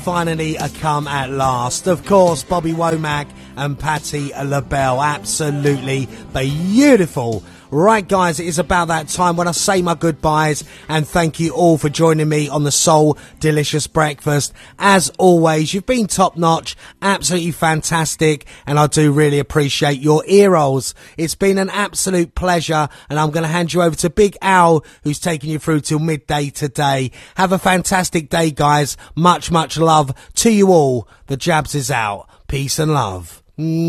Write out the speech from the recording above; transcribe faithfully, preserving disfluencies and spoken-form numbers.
finally a come at last. Of course, Bobby Womack and Patti LaBelle. Absolutely beautiful. Right, guys, it is about that time when I say my goodbyes, and thank you all for joining me on the Soul Delicious Breakfast. As always, you've been top-notch, absolutely fantastic, and I do really appreciate your ear rolls. It's been an absolute pleasure, and I'm going to hand you over to Big Al, who's taking you through till midday today. Have a fantastic day, guys. Much, much love to you all. The Jabs is out. Peace and love.